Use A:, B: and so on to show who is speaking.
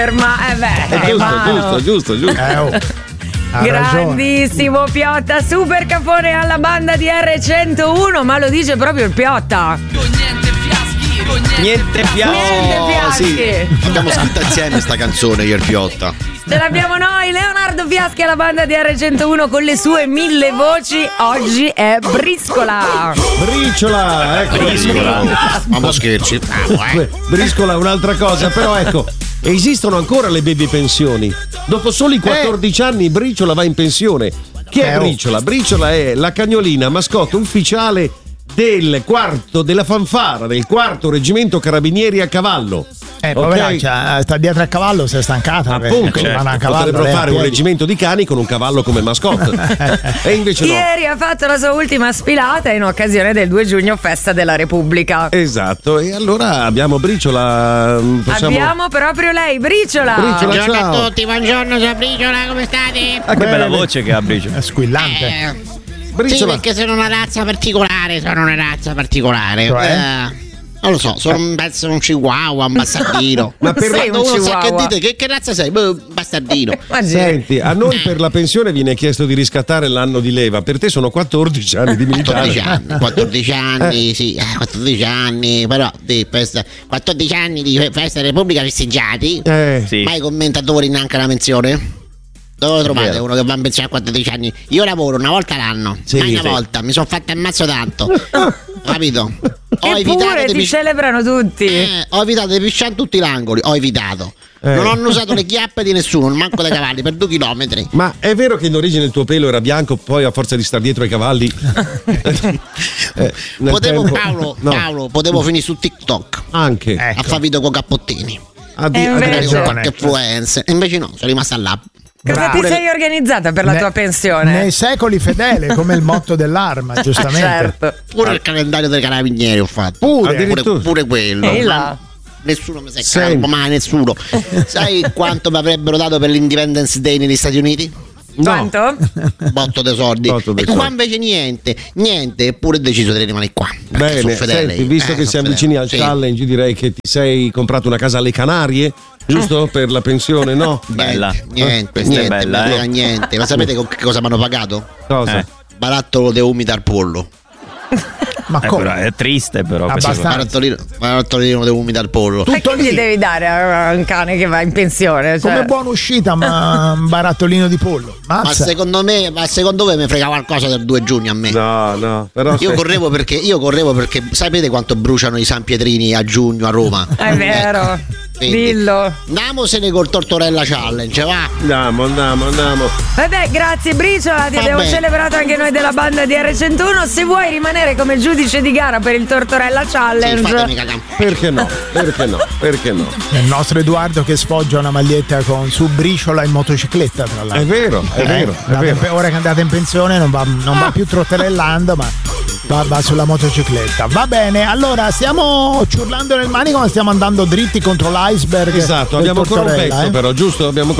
A: Giusto.
B: Grandissimo Piotta, super cafone alla banda di R101, ma lo dice proprio il Piotta.
A: Niente fiaschi.
C: Sì. Abbiamo scritto insieme sta canzone io e il Piotta.
B: Ce l'abbiamo noi, Leonardo Fiaschi alla banda di R101 con le sue 1000 voci. Oggi è Briscola.
A: Briciola, ecco.
C: Ma scherzi.
A: Briscola è un'altra cosa, però ecco, esistono ancora le baby pensioni. Dopo soli 14 anni Briciola va in pensione. Chi è Briciola? Briciola è la cagnolina mascotte ufficiale del quarto della fanfara del quarto reggimento carabinieri a cavallo.
D: Poveraccia, sta dietro a cavallo, si è stancata.
A: Appunto, potrebbero fare un reggimento di cani con un cavallo come mascotte. E invece no.
B: Ieri ha fatto la sua ultima sfilata in occasione del 2 giugno, festa della Repubblica.
A: Esatto, e allora abbiamo Briciola.
B: Abbiamo proprio lei, Briciola.
E: Buongiorno
A: ciao.
E: a tutti, buongiorno, sono Briciola, come state?
F: Che bella voce che ha Briciola.
D: È squillante.
A: Briciola.
E: Sì, perché sono una razza particolare. Non lo so, penso un chihuahua, un bastardino.
A: Ma per
E: quando uno sa che
B: chihuahua.
E: dite che razza sei? Bastardino.
A: Senti, a noi per la pensione viene chiesto di riscattare l'anno di leva. Per te sono 14 anni di militare.
E: 14 anni, sì, 14 anni, però di 14 anni di festa della Repubblica festeggiati.
F: Sì.
E: Mai commentatori neanche la menzione? Dove lo trovate uno che va in pensione a 14 anni? Io lavoro una volta l'anno, mai una volta, mi sono fatto ammazzo tanto. Capito?
B: Eppure ti celebrano tutti.
E: Ho evitato di pisciare in tutti gli angoli, ho evitato. Non ho usato le chiappe di nessuno, manco dei cavalli, per 2 chilometri.
A: Ma è vero che in origine il tuo pelo era bianco, poi a forza di star dietro ai cavalli
E: Paolo, potevo finire su TikTok
A: anche
E: a fare video con cappottini,
B: Invece
E: influencer. Invece no, sono rimasta là.
B: cosa ti sei organizzata per la tua pensione?
D: Nei secoli fedele, come il motto dell'arma, giustamente.
B: Certo.
E: Pure il calendario dei carabinieri ho fatto. Pure quello.
B: E là.
E: Nessuno mi si è calato, mai nessuno. Sai quanto mi avrebbero dato per l'Independence Day negli Stati Uniti?
B: Quanto?
E: Botto dei soldi. E qua invece niente, eppure ho deciso di rimanere qua.
A: Bene, senti, visto che siamo vicini al challenge, direi che ti sei comprato una casa alle Canarie, giusto? Per la pensione, no?
F: Bella.
E: Niente,
F: bella,
E: niente. Ma sapete con che cosa mi hanno pagato?
A: Cosa?
E: Barattolo de umida al pollo.
D: Ma come?
F: Però è triste, però.
E: Barattolino de umida al pollo.
B: E che gli devi dare a un cane che va in pensione? Cioè...
D: Come buona uscita, ma un barattolino di pollo.
E: Ma secondo voi mi frega qualcosa del 2 giugno a me?
A: No, però
E: io correvo perché sapete quanto bruciano i San Pietrini a giugno a Roma?
B: È vero. Dillo.
E: Andiamosene col Tortorella Challenge, va.
A: Andiamo.
B: Vabbè, grazie Briciola, ti abbiamo celebrato anche noi della banda di R101. Se vuoi rimanere come giudice di gara per il Tortorella Challenge,
A: perché no?
D: È il nostro Edoardo che sfoggia una maglietta con su Briciola in motocicletta, tra l'altro.
A: È vero.
D: Ora che andate in pensione non va più trotterellando, ma va sulla motocicletta. Va bene, allora stiamo ciurlando nel manico, ma stiamo andando dritti contro l'iceberg.
A: Esatto, abbiamo ancora un pezzo però, giusto? Abbiamo